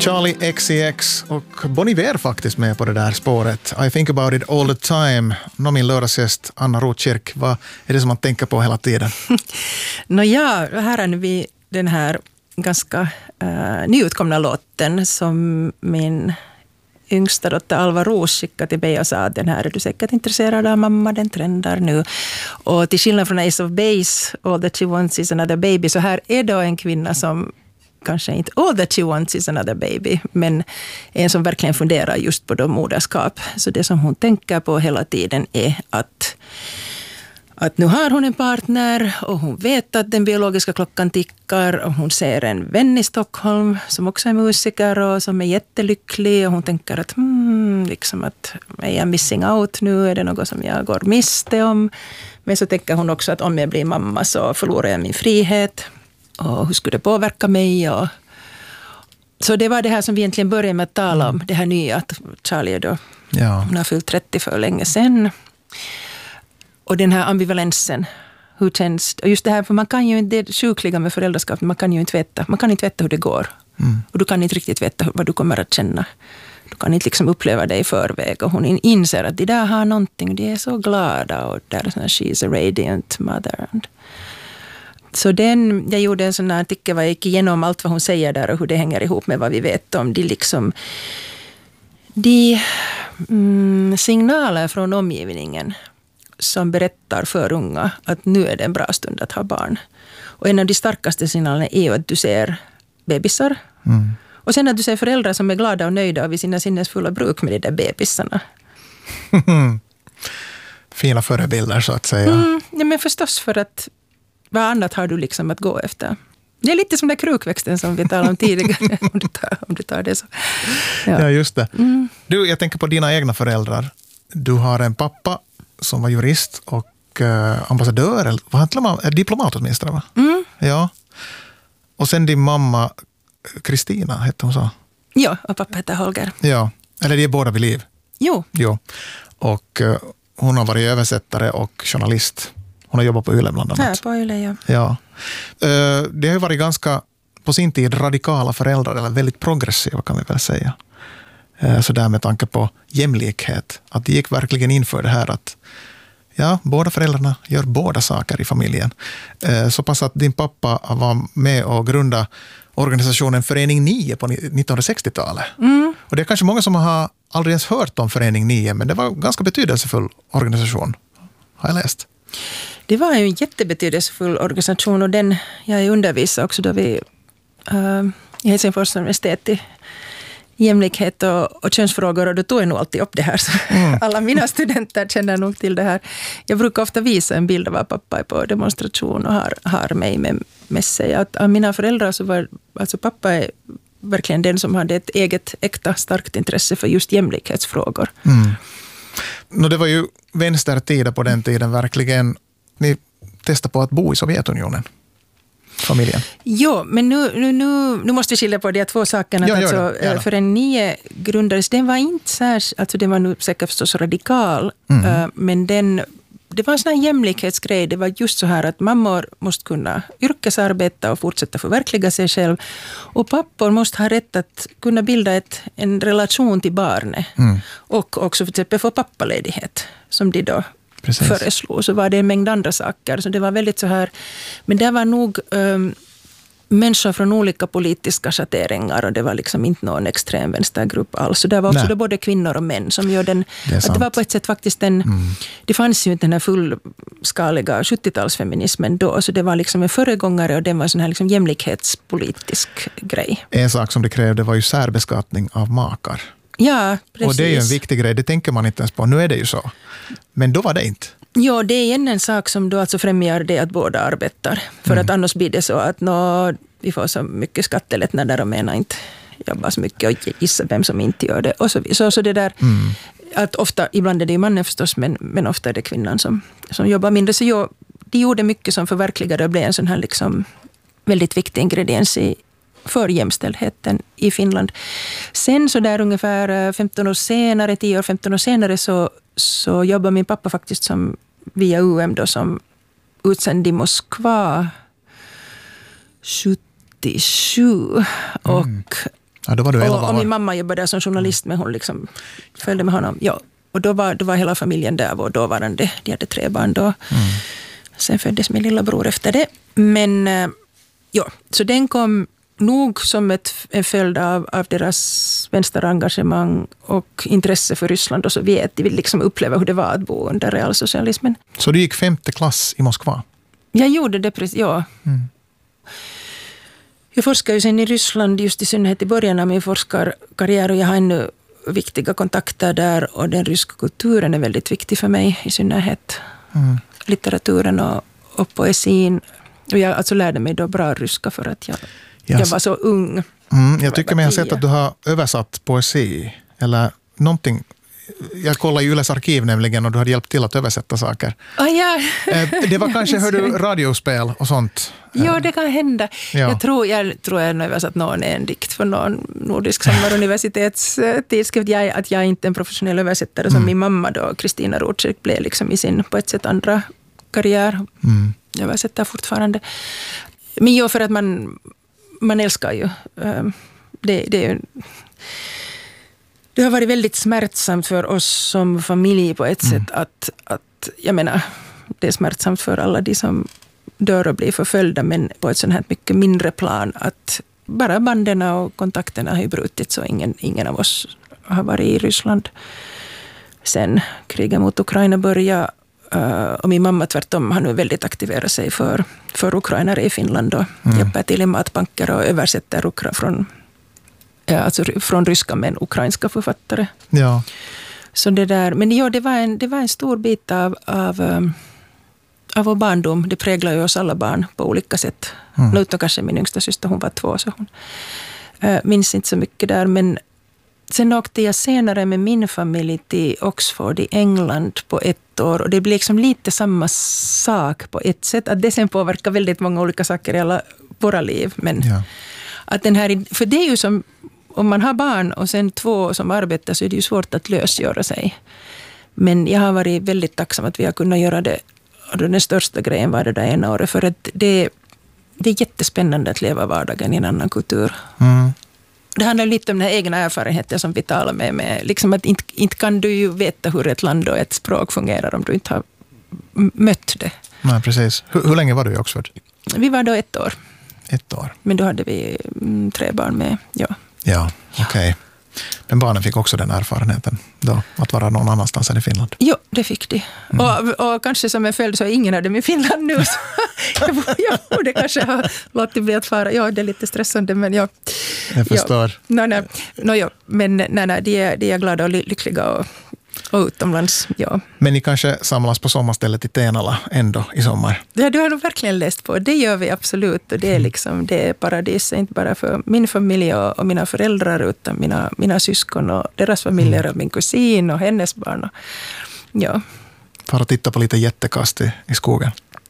Charlie XCX och Bon Iver faktiskt med på det där spåret. I think about it all the time. Min lördagsgäst Anna Rotkirk, vad är det som man tänker på hela tiden? Här är vi den här ganska nyutkomna låten som min yngsta dotter Alva Ros skickade till mig och sa att den här är du säkert intresserad av mamma, den trendar nu. Och till skillnad från Ace of Base, All that she wants is another baby, så här är då en kvinna som kanske inte all that she wants is another baby, men en som verkligen funderar just på då moderskap. Så det som hon tänker på hela tiden är att nu har hon en partner och hon vet att den biologiska klockan tickar och hon ser en vän i Stockholm som också är musiker och som är jättelycklig och hon tänker att liksom att är jag missing out nu, är det något som jag går miste om? Men så tänker hon också att om jag blir mamma så förlorar jag min frihet och hur skulle det påverka mig? Så det var det här som vi egentligen började med att tala om, det här nya att Charlie då, hon har fyllt 30 för länge sedan. Och den här ambivalensen, hur känns och just det här, för man kan ju inte, det sjukliga med föräldraskap, man kan inte veta hur det går. Och du kan inte riktigt veta vad du kommer att känna. Du kan inte liksom uppleva det i förväg och hon inser att de där har någonting, de är så glada och där är sån här, she's a radiant mother. Så jag gjorde en sån här artikel, jag gick igenom allt vad hon säger där och hur det hänger ihop med vad vi vet om de signaler från omgivningen som berättar för unga att nu är det en bra stund att ha barn. Och en av de starkaste signalerna är ju att du ser bebisar. Och sen att du ser föräldrar som är glada och nöjda och vid sina sinnesfulla bruk med de där bebisarna. Fina förebilder så att säga. Ja, men förstås, för att vad annat har du liksom att gå efter? Det är lite som den krukväxten som vi talade om tidigare, om du tar det så. Ja, just det. Du, jag tänker på dina egna föräldrar. Du har en pappa som var jurist och ambassadör, eller vad heter man? Diplomat åtminstone, va? Ja. Och sen din mamma, Kristina, hette hon så? Ja, och pappa heter Holger. Ja, eller de är båda vid liv. Jo. Och hon har varit översättare och journalist. Hon har jobbat på Yle bland annat. Ja, på Yle, ja. Det har ju varit ganska, på sin tid, radikala föräldrar, eller väldigt progressiva kan vi väl säga. Så där med tanke på jämlikhet. Att det gick verkligen in för det här att båda föräldrarna gör båda saker i familjen. Så pass att din pappa var med och grundade organisationen Förening 9 på 1960-talet. Och det är kanske många som har aldrig ens hört om Förening 9, men det var en ganska betydelsefull organisation, har jag läst. Det var ju en jättebetydelsefull organisation och jag undervisade också då i Helsingfors universitet i jämlikhet och könsfrågor och då tog jag nog alltid upp det här. Så alla mina studenter känner nog till det här. Jag brukar ofta visa en bild av att pappa är på demonstration och har mig med sig. Att mina föräldrar så var, alltså pappa är verkligen den som hade ett eget äkta starkt intresse för just jämlikhetsfrågor. Det var ju vänstertida på den tiden verkligen. Ni testade på att bo i Sovjetunionen, familjen. Jo, men nu måste vi skilja på de två sakerna. För en 9 grundades, den var inte särskilt, alltså den var nu säkert förstås radikal, men det var en sån här jämlikhetsgrej. Det var just så här att mammor måste kunna yrkesarbeta och fortsätta förverkliga sig själv. Och pappor måste ha rätt att kunna bilda en relation till barnet. Och också för exempel få pappaledighet som de då föreslog. Så var det en mängd andra saker. Så det var väldigt så här. Men det var nog människor från olika politiska schatteringar och det var liksom inte någon extrem vänstergrupp alls. Så det var också både kvinnor och män som gör den. Att det var på ett sätt faktiskt det fanns ju inte den här fullskaliga 70-talsfeminismen då. Så det var liksom en föregångare och det var en sån här liksom jämlikhetspolitisk grej. En sak som det krävde var ju särbeskattning av makar. Ja, precis. Och det är ju en viktig grej, det tänker man inte ens på. Nu är det ju så. Men då var det inte. Ja, det är en sak som då alltså främjar det att båda arbetar. För att annars blir det så att vi får så mycket skattelättnader och menar inte jobba så mycket och gissa vem som inte gör det. Och så det där att ofta, ibland är det ju mannen förstås, men ofta är det kvinnan som jobbar mindre. Så de gjorde mycket som förverkligade och blev en sån här liksom väldigt viktig ingrediens för jämställdheten i Finland. Sen så där ungefär 10-15 år senare så jobbar min pappa faktiskt som via UM då som utsänd i Moskva 77. Och Ja, då var du 11 år. Och min mamma jobbade där som journalist, men hon liksom följde med honom. Ja. Och då var hela familjen där, och dåvarande, de hade 3 barn då. Sen föddes min lilla bror efter det. Men ja, så den kom nog som en följd av deras vänsterengagemang och intresse för Ryssland och Sovjet. De vill liksom uppleva hur det var att bo under realsocialismen. Så du gick 5:e klass i Moskva? Jag gjorde det precis, ja. Jag forskar ju sen i Ryssland, just i synnerhet i början av min forskarkarriär, och jag har ännu viktiga kontakter där, och den ryska kulturen är väldigt viktig för mig, i synnerhet litteraturen och poesin. Och jag alltså lärde mig då bra ryska för att jag var så ung. Jag tycker mig ha sett att du har översatt poesi eller någonting. Jag kollar i Yles arkiv nämligen, och du hade hjälpt till att översätta saker. Ja. Det var kanske, hör du, radiospel och sånt? Ja, det kan hända. Ja. Jag tror jag har översatt en dikt för någon nordisk sommaruniversitetstidskrift. Att jag är inte en professionell översättare som min mamma då, Kristina Rotschek, blev liksom i sin på ett sätt andra karriär. Jag översätter fortfarande. Men jo, för att man älskar ju. Det har varit väldigt smärtsamt för oss som familj på ett sätt att jag menar, det är smärtsamt för alla de som dör och blir förföljda, men på ett sånt här mycket mindre plan, att bara banden och kontakterna har ju brutit, så ingen av oss har varit i Ryssland sen kriget mot Ukraina började. Och min mamma tvärtom har nu väldigt aktiverat sig för ukrainare i Finland och hjälper till i matbanker och översätter från ryska men ukrainska författare. Ja. Så det där, men ja, det var en stor bit av vår barndom. Det präglar ju oss alla barn på olika sätt. Utom kanske min yngsta syster, hon var 2, så hon minns inte så mycket där. Men sen åkte jag senare med min familj till Oxford i England på 1 år. Och det blir liksom lite samma sak på ett sätt. Att det sen påverkar väldigt många olika saker i alla våra liv. Men att den här, för det är ju som, om man har barn och sen 2 som arbetar, så är det ju svårt att lösgöra sig. Men jag har varit väldigt tacksam att vi har kunnat göra det. Och den största grejen var det där 1 året. För att det är jättespännande att leva vardagen i en annan kultur. Det handlar lite om den här egna erfarenheten som vi talar med. Liksom att inte kan du ju veta hur ett land och ett språk fungerar om du inte har mött det. Nej, precis. Hur länge var du i Oxford? Vi var då 1 år. 1 år. Men då hade vi 3 barn med, ja. Ja, okej. Men barnen fick också den erfarenheten då, att vara någon annanstans än i Finland? Jo, det fick de. Och kanske som en följd så är ingen av dem i Finland nu. Så jag borde kanske ha låtit bli att fara. Ja, det är lite stressande, men ja. Jag förstår. Men de är glada och lyckliga och utomlands, ja. Men ni kanske samlas på sommarstället i Tenala ändå i sommar? Ja, du har nog verkligen läst på. Det gör vi absolut. Och det är liksom, det är paradis, inte bara för min familj och mina föräldrar, utan mina syskon och deras familjer och min kusin och hennes barn. Och, ja. För att titta på lite jättekast i skogen?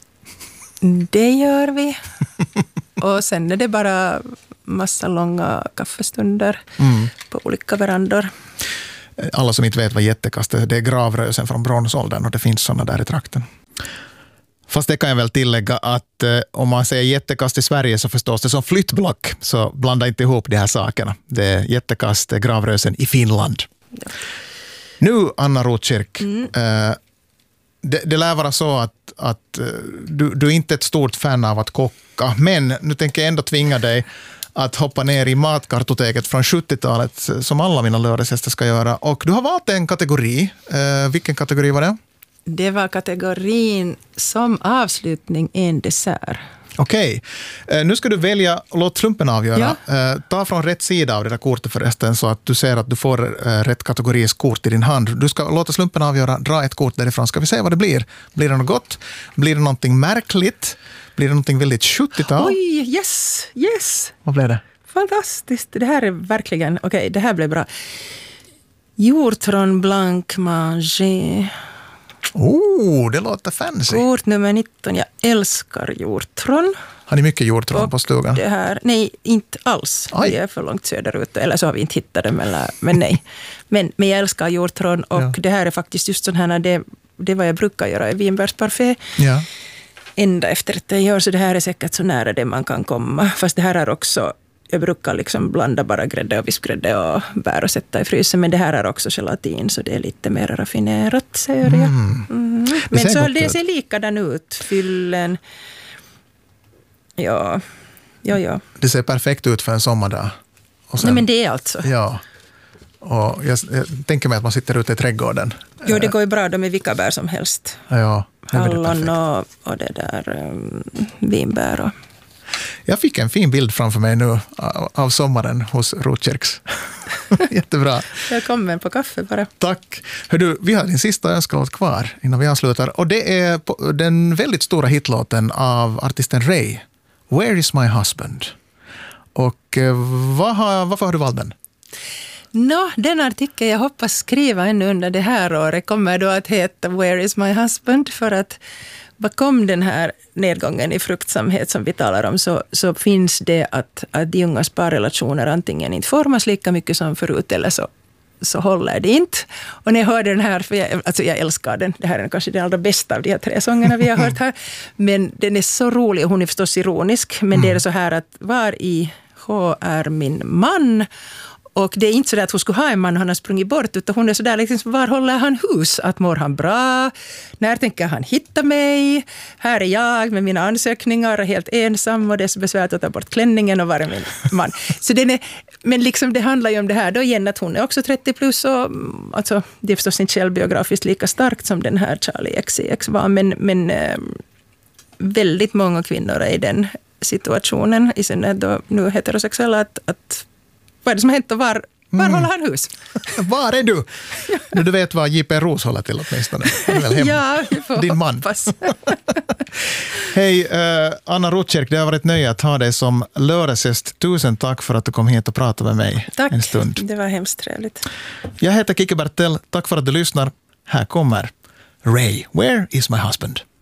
Det gör vi. Och sen är det bara massa långa kaffestunder på olika verandor. Alla som inte vet vad jättekast är, det är gravrösen från bronsåldern, och det finns sådana där i trakten. Fast det kan jag väl tillägga att om man säger jättekast i Sverige så förstås det som flyttblock, så blanda inte ihop de här sakerna. Det är jättekast, det är gravrösen i Finland. Ja. Nu, Anna Rotkirk, det lär vara så att du är inte ett stort fan av att kocka, men nu tänker jag ändå tvinga dig att hoppa ner i matkartoteket från 70-talet, som alla mina lördagsgäster ska göra. Och du har valt en kategori. Vilken kategori var det? Det var kategorin som avslutning en dessert. Okej. Nu ska du välja, låt slumpen avgöra. Ja. Ta från rätt sida av det där kortet förresten, så att du ser att du får rätt kategoris kort i din hand. Du ska låta slumpen avgöra, dra ett kort därifrån. Ska vi se vad det blir? Blir det något gott? Blir det någonting märkligt? Blir det någonting väldigt 70-tal? Oj, yes. Vad blev det? Fantastiskt. Det här är verkligen, okej, det här blev bra. Hjortron blanc manger. Det låter fancy. Kort nummer 19. Jag älskar hjortron. Har ni mycket hjortron på stugan? Det här, nej, inte alls. Vi är för långt söderut, eller så har vi inte hittat dem. Men nej. Men jag älskar hjortron, och det här är faktiskt just sån här, det är vad jag brukar göra i vinbärsparfait. Ja. Ända efter att jag gör, så det här är säkert så nära det man kan komma. Fast det här är också jag brukar liksom blanda bara grädde och vispgrädde och bär och sätta i frysen. Men det här är också gelatin, så det är lite mer raffinerat, säger jag. Men så det ser likadan ut. Fyllen. Ja. Det ser perfekt ut för en sommardag. Och sen, nej, men det är alltså. Ja. Och jag tänker mig att man sitter ute i trädgården. Jo, det går ju bra. De är vilka bär som helst. Ja, hallon och det där vinbär. Och. Jag fick en fin bild framför mig nu av sommaren hos Rotkärks. Jättebra. Välkommen på kaffe bara. Tack. Hördu, vi har din sista önskelåt kvar innan vi avslutar. Och det är den väldigt stora hitlåten av artisten Ray. Where is my husband? Och varför har du valt den? Den artikeln jag hoppas skriva ännu under det här året kommer då att heta Where is my husband? För att bakom den här nedgången i fruktsamhet som vi talar om så finns det att de ungas parrelationer antingen inte formas lika mycket som förut eller så håller det inte. Och när jag hörde den här, för jag älskar den, det här är kanske den allra bästa av de här 3 sångerna vi har hört här, men den är så rolig och hon är förstås ironisk, men det är så här att var i H är min man. Och det är inte så att hon skulle ha en man och han har sprungit bort, utan hon är så där liksom, var håller han hus? Att mår han bra? När tänker han hitta mig? Här är jag med mina ansökningar helt ensam och det är så besvärligt att ta bort klänningen och vara min man. Så men liksom det handlar ju om det här då igen att hon är också 30 plus och alltså, det är förstås inte självbiografiskt lika starkt som den här Charlie XCX var, men väldigt många kvinnor är i den situationen, i synnerhet då nu heterosexuella, att vad är det som har hänt och var håller han hus? Var är du? Du vet vad J.P. Roos håller till åtminstone. Ja, vi får din man. hoppas. Hej, Anna Rotkärk, det har varit nöje att ha dig som lördagsgäst. Tusen tack för att du kom hit och pratade med mig en stund. Tack, det var hemskt trevligt. Jag heter Kike Bertell, tack för att du lyssnar. Här kommer Ray, Where is my husband?